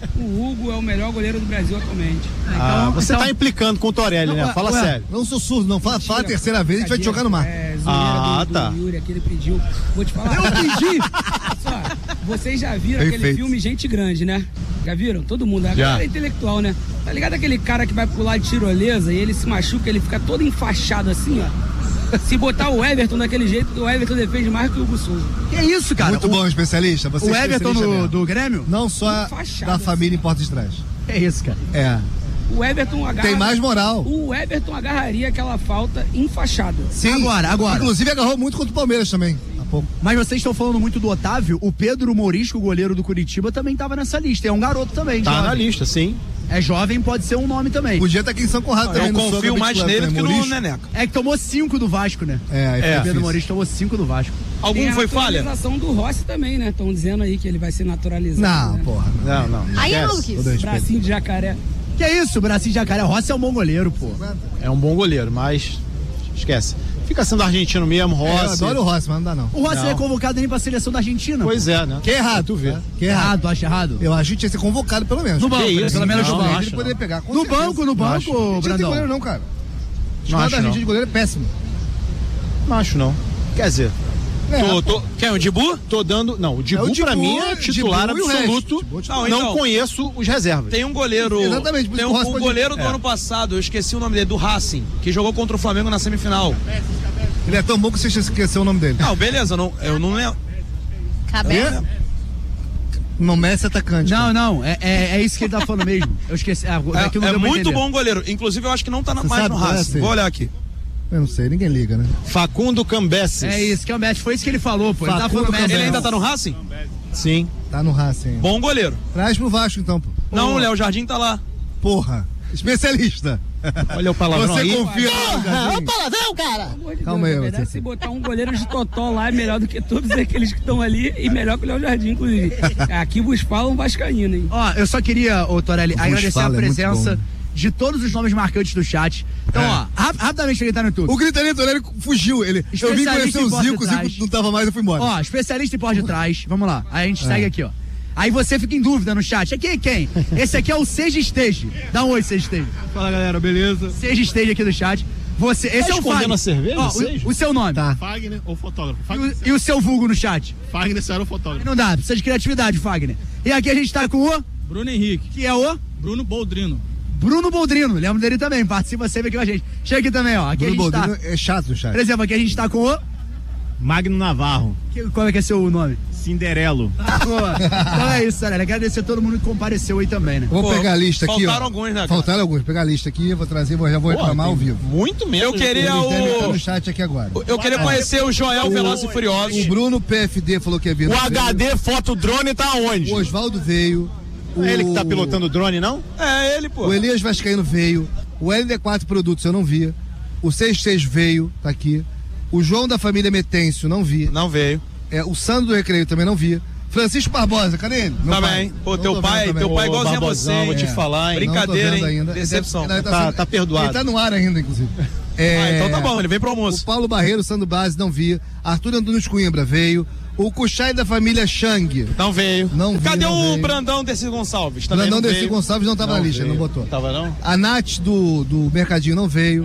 O Hugo é o melhor goleiro do Brasil atualmente. Ah, você então- tá implicando com o Torelli, né? Não, Fala ué, sério. Não sou surdo, não. Fala, fala a terceira vez, a gente vai te jogar no mar. É, zoeira Ah, do, tá. do Yuri, que ele pediu. Vou te falar. Eu pedi! Só, vocês já viram Bem aquele feito. filme Gente Grande, né? Já viram? Todo mundo. A Já. galera é intelectual, né? Tá ligado aquele cara que vai pular de tirolesa e ele se machuca, ele fica todo enfaixado assim, ó. Se botar o Everton daquele jeito, o Everton defende mais que o Hugo Souza. Que isso, cara? Muito o, bom, especialista. Você o é Everton especialista do, mesmo. do Grêmio? Não só Enfaixado da família em porta de trás. Que isso, cara? É. O Everton agarra. Tem mais moral. O Everton agarraria aquela falta enfaixada. Sim. Agora, agora. Inclusive agarrou muito contra o Palmeiras também. Há pouco. Mas vocês estão falando muito do Otávio, o Pedro Morisco, o goleiro do Curitiba, também tava nessa lista. É um garoto também, Tá jovem. na lista, sim. É jovem, pode ser um nome também. Podia estar aqui em São Conrado também. Eu no confio Soga mais Beach nele Club, do que né? no Morisco. Neneca. É que tomou cinco do Vasco, né? É, aí O foi Pedro difícil. Morisco tomou cinco do Vasco. Algum Tem a foi falha? naturalização do Rossi também, né? Estão dizendo aí que ele vai ser naturalizado. Não, né? porra. Não, não. Aí, esquece. Lucas. Todo respeito. Bracinho de jacaré. Que é isso, Bracinho de Jacaré. Rossi é um bom goleiro, pô. É um bom goleiro, mas esquece. Fica sendo argentino mesmo, É, eu Rossi. adoro o Rossi, mas não dá não. O Rossi Não. não é convocado nem pra seleção da Argentina. Pois é, né? Que é errado. Tu vê. Que é errado. Errado, acha errado? Eu acho que tinha que ser convocado pelo menos. No banco, Que né? isso? Pelo menos Não, no não banco. acho, Ele poderia pegar. com No certeza. banco, no Não acho. banco, Não tinha que ter Brandão. goleiro não, cara. O Não esquadro acho, da Argentina não. de goleiro é péssimo. Não acho, não. Quer dizer, É, Tô, tô, quem, o Dibu? tô dando. Não, o Dibu, É o Dibu, pra mim, é Dibu titular e o resto. absoluto. Dibu é titular. Não, Não, então. conheço os reservas. Tem um goleiro. Exatamente, por isso tem que o um, Rossi um pode- goleiro do É. ano passado, eu esqueci o nome dele, do Racing, que jogou contra o Flamengo na semifinal. Ele é tão bom que você esqueceu o nome dele. Não, beleza, não, eu não lembro. Cabelo. Não, Messi é atacante. Não, cara. não, é, é, é isso que ele tá falando mesmo. Eu esqueci. Ah, É, aquilo não é deu pra muito entender. bom goleiro. Inclusive, eu acho que não tá na- Você mais sabe no qual é, Racing. Cê? Vou olhar aqui. Eu não sei, ninguém liga, né? Facundo Cambesses. É isso, que é o Messi. Foi isso que ele falou, pô. Ele tá Facundo falando Messi. Ele ainda tá no Racing? Sim. Tá no Racing. Bom goleiro. Traz pro Vasco então, pô. Não, Ô, o Léo Jardim tá lá. Porra. Especialista. Olha o palavrão Você aí. confia no Léo Jardim? palavrão, cara! Pelo amor de Calma Deus, aí, na verdade, você. se botar um goleiro de totó lá é melhor do que todos aqueles que estão ali e melhor que o Léo Jardim, inclusive. Aqui vos falam vascaíno, hein? Ó, eu só queria, ô Torelli, Vos agradecer fala, a é muito presença bom. de todos os nomes marcantes do chat. Então, É. ó, rap- rapidamente cheguei tá no YouTube. O Gritaria Torelli fugiu. Ele, eu vim Especialista conhecer em o porta Zico, o de trás. Zico não tava mais, eu fui embora. Ó, especialista em pós de trás. Vamos lá. Aí a gente É. segue aqui, ó. Aí você fica em dúvida no chat. Aqui é quem? Esse aqui é o Seja Stage. Dá um oi, Seja Stage. Fala galera, beleza? Seja Stage aqui do chat. Você, esse é o escondendo Fagner. a cerveja, Ó, Seja? o, o seu nome. Tá. Fagner ou fotógrafo? E Fagner, o, e o seu vulgo no chat. Fagner era o fotógrafo. Não dá, precisa de criatividade, Fagner. E aqui a gente tá com o... Bruno Henrique. Que é o... Bruno Boldrino. Bruno Boldrino. Lembra dele também. Participa sempre aqui com a gente. Chega aqui também, ó. Aqui Bruno a gente Boldrino tá... é chato no chat. Por exemplo, aqui a gente tá com o... Magno Navarro. Que- Qual é que é seu nome? Cinderelo. Boa. Então é isso, galera. Agradecer a todo mundo que compareceu aí também, né? Vou Pô, pegar a lista aqui, ó. faltaram alguns, né, cara? Faltaram alguns. Vou pegar a lista aqui, vou trazer, vou, já vou reclamar ao vivo. Muito menos. Eu queria Eles devem estar o. no chat aqui agora. Eu queria conhecer o Joel Veloz e O Furioso. Bruno P F D falou que é vir. O H D Fotodrone tá onde? O Oswaldo veio. Não é ele que tá pilotando o drone, não? É ele, pô. O Elias Vascaíno veio. O L D quatro Produtos eu não vi. O sessenta e seis veio, tá aqui. O João da família Metêncio não vi. Não veio. É, o Sandro do Recreio também não vi. Francisco Barbosa, cadê ele? Meu também. pai. Pô, Não teu tô pai, vendo teu também. pai igualzinho a Barbosão, você, vou te hein? falar, hein? Brincadeira, Não tô vendo hein? ainda. Decepção. Ele Tá- sendo- tá perdoado. Ele tá no ar ainda, inclusive. É, Ah, então tá bom, ele vem pro almoço. O Paulo Barreiro, o Sandro Base, não vi. Arthur Antunes Coimbra veio. O Cuxai da família Chang. Não veio. Não vi, Cadê não o veio. Brandão Desi Gonçalves? Também Brandão não Desi veio. Gonçalves não tava Não na lista, veio. não botou. Tava não? A Nath do, do Mercadinho não veio.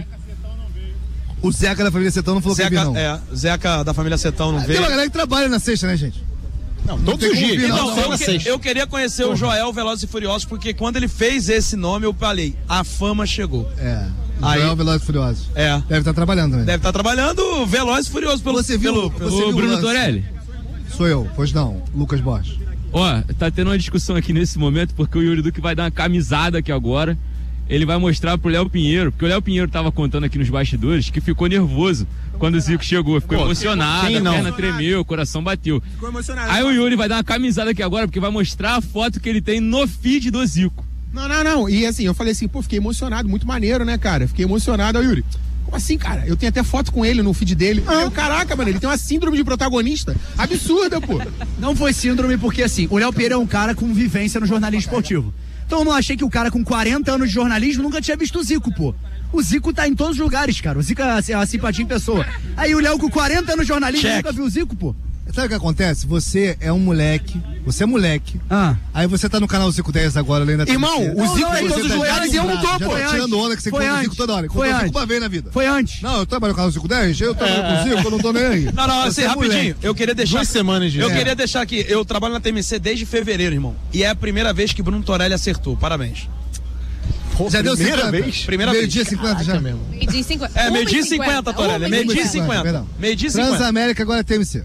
O Zeca da família Setão não falou Zeca, que veio, não. é, Zeca da família Setão não Tem veio. uma galera que trabalha na sexta, né, gente? Não, todos tem os como dias. vir, Não, não, eu, na que- sexta. eu queria conhecer o Joel Velozes e Furiosos, porque quando ele fez esse nome, eu falei, a fama chegou. É. Aí- Joel Velozes e Furiosos. É. Deve estar trabalhando também. Deve estar trabalhando Velozes e Furiosos pelo... Você viu, pelo, você pelo- viu Ô, o Bruno lance? Torelli, Sou eu, pois não, Lucas Bosch. ó, tá tendo uma discussão aqui nesse momento, porque o Yuri Duque vai dar uma camisada aqui agora. Ele vai mostrar pro Léo Pinheiro, porque o Léo Pinheiro tava contando aqui nos bastidores que ficou nervoso quando o Zico chegou. Ficou Pô, emocionado, quem a não? perna tremeu, o coração bateu. Ficou emocionado. Aí o Yuri vai dar uma camisada aqui agora, porque vai mostrar a foto que ele tem no feed do Zico. Não, não, não. E assim, eu falei assim, pô, fiquei emocionado, muito maneiro, né, cara? Fiquei emocionado. Aí, Yuri, como assim, cara? Eu tenho até foto com ele no feed dele. Ah. Eu, caraca, mano, ele tem uma síndrome de protagonista absurda, pô. Não foi síndrome porque, assim, o Léo Pinheiro é um cara com vivência no jornalismo esportivo. Então eu não achei que o cara com quarenta anos de jornalismo nunca tinha visto o Zico, pô. O Zico tá em todos os lugares, cara. O Zico é a, a simpatia em pessoa. Aí o Léo com quarenta anos de jornalismo Check. nunca viu o Zico, pô. Sabe o que acontece? Você é um moleque, você é moleque. Ah. Aí você tá no canal Zico dez agora, lendo a Irmão, T V C. o Zico Não, tem não, todos você os tá lugares e eu não tô, já pô. tá tirando onda que você Foi encontra o antes. Zico toda hora. Foi Encontrou o Zico antes. uma vez na vida. Foi antes. Não, eu trabalho no canal Zico dez, eu trabalho com o Zico, eu não tô nem aí. Não, não, assim, Você é rapidinho. moleque. Eu queria deixar. Duas semanas de- Eu É. queria deixar aqui. Eu trabalho na T M C desde fevereiro, irmão. E é a primeira vez que Bruno Torelli acertou. Parabéns. Pô, Já deu primeira cinquenta? vez? Primeira Meio vez. dia cinquenta já? mesmo. Meio-dia e cinquenta. É, meio-dia e Uma cinquenta, Torelli. Uma e Meio-dia e cinquenta. cinquenta. perdão. Meio-dia e cinquenta. Transamérica agora é T M C.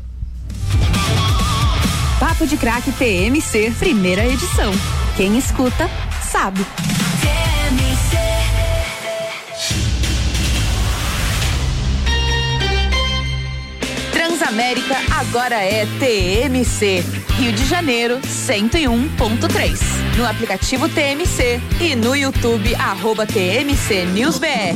Papo de Craque T M C, primeira edição. Quem escuta, sabe. Transamérica agora é T M C. Rio de Janeiro, cento e um ponto três. No aplicativo T M C e no YouTube, arroba T M C News B R.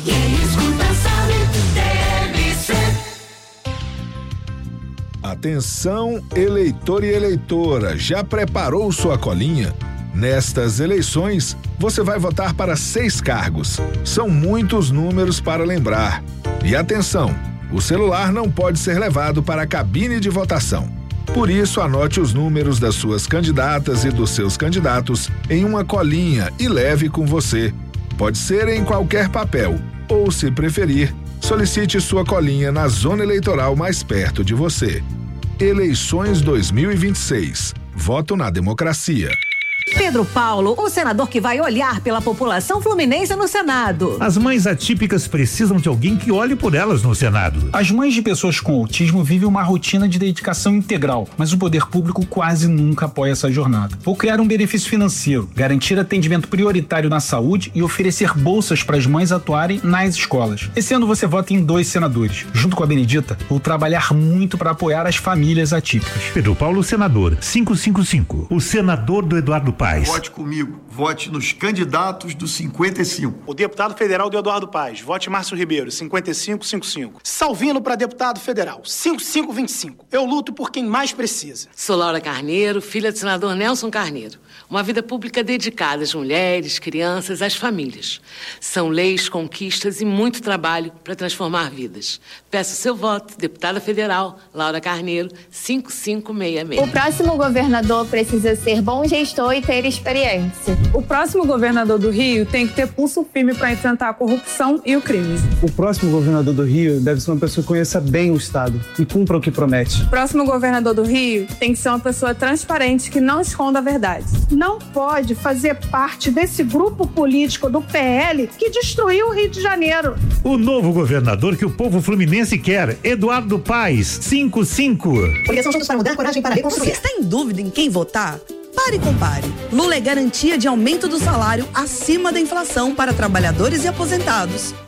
Atenção, eleitor e eleitora, já preparou sua colinha? Nestas eleições, você vai votar para seis cargos. São muitos números para lembrar. E atenção, o celular não pode ser levado para a cabine de votação. Por isso, anote os números das suas candidatas e dos seus candidatos em uma colinha e leve com você. Pode ser em qualquer papel, ou, se preferir, solicite sua colinha na zona eleitoral mais perto de você. Eleições dois mil e vinte e seis. Voto na democracia. Pedro Paulo, o senador que vai olhar pela população fluminense no Senado. As mães atípicas precisam de alguém que olhe por elas no Senado. As mães de pessoas com autismo vivem uma rotina de dedicação integral, mas o poder público quase nunca apoia essa jornada. Vou criar um benefício financeiro, garantir atendimento prioritário na saúde e oferecer bolsas para as mães atuarem nas escolas. Esse ano você vota em dois senadores. Junto com a Benedita, vou trabalhar muito para apoiar as famílias atípicas. Pedro Paulo, senador, quinhentos e cinquenta e cinco. O senador do Eduardo Paes. Vote comigo, vote nos candidatos do cinquenta e cinco. O deputado federal do Eduardo Paes, vote Márcio Ribeiro, cinquenta e cinco, cinquenta e cinco. Salvino para deputado federal, cinquenta e cinco, vinte e cinco. Eu luto por quem mais precisa. Sou Laura Carneiro, filha do senador Nelson Carneiro. Uma vida pública dedicada às mulheres, crianças, às famílias. São leis, conquistas e muito trabalho para transformar vidas. Peço seu voto, deputada federal, Laura Carneiro, cinco cinco seis seis. O próximo governador precisa ser bom gestor e ter experiência. O próximo governador do Rio tem que ter pulso firme para enfrentar a corrupção e o crime. O próximo governador do Rio deve ser uma pessoa que conheça bem o Estado e cumpra o que promete. O próximo governador do Rio tem que ser uma pessoa transparente que não esconda a verdade. Não pode fazer parte desse grupo político do P L que destruiu o Rio de Janeiro. O novo governador que o povo fluminense quer, Eduardo Paes, cinquenta e cinco. Coligação Juntos para Mudar, coragem para reconstruir. Você está em dúvida em quem votar? Pare e compare. Lula é garantia de aumento do salário acima da inflação para trabalhadores e aposentados.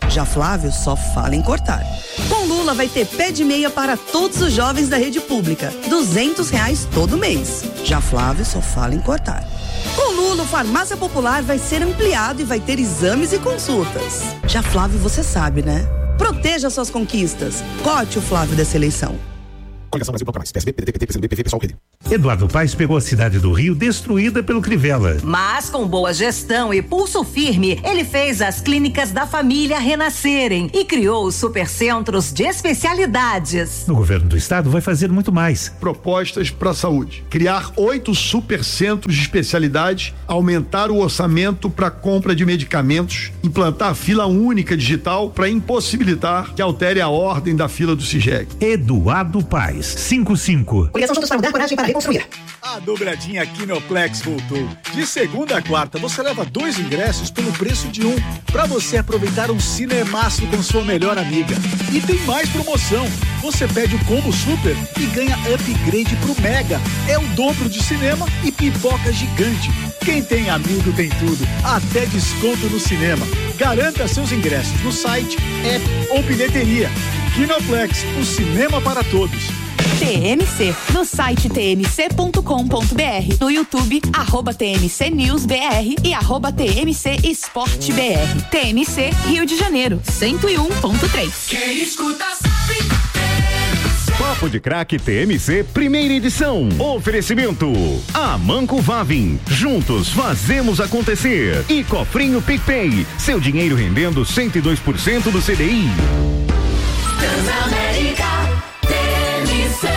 Já Flávio só fala em cortar. Com Lula vai ter pé de meia para todos os jovens da rede pública. duzentos reais todo mês. Já Flávio só fala em cortar. Com Lula, o Farmácia Popular vai ser ampliado e vai ter exames e consultas. Já Flávio, você sabe, né? Proteja suas conquistas. Cote o Flávio dessa eleição. Coligação Brasil Bloco Mais, P S B, P D T, P T, P C do B, P V, Pessoal, Rede. Eduardo Paes pegou a cidade do Rio destruída pelo Crivella. Mas com boa gestão e pulso firme, ele fez as clínicas da família renascerem e criou os supercentros de especialidades. No governo do estado vai fazer muito mais. Propostas para a saúde. Criar oito supercentros de especialidade, aumentar o orçamento para compra de medicamentos, implantar fila única digital para impossibilitar que altere a ordem da fila do SIGEG. Eduardo Paes, cinco cinco. Coligação Juntos para Mudar, coragem para reconstruir. A dobradinha Kinoplex voltou. De segunda a quarta, você leva dois ingressos pelo preço de um, para você aproveitar um cinemaço com sua melhor amiga. E tem mais promoção. Você pede o combo super e ganha upgrade pro Mega. É o dobro de cinema e pipoca gigante. Quem tem amigo tem tudo, até desconto no cinema. Garanta seus ingressos no site, app ou bilheteria. Kinoplex, o cinema para todos. T M C, no site t m c ponto com ponto b r, no YouTube, arroba T M C News B R e arroba T M C Esporte B R. T M C Rio de Janeiro, cento e um ponto três. Quem escuta sabe. Papo de Craque T M C, primeira edição. Oferecimento: Amanco Vavin. Juntos fazemos acontecer. E Cofrinho PicPay. Seu dinheiro rendendo cento e dois por cento do C D I. Transamérica T M C.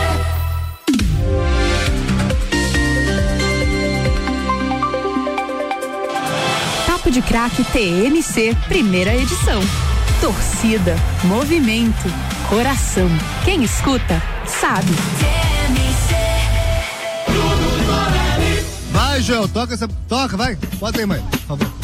Papo de Craque T M C, primeira edição. Torcida, movimento, coração. Quem escuta, sabe. Vai, Joel, toca essa. Toca, vai. Bota aí, mãe, por favor.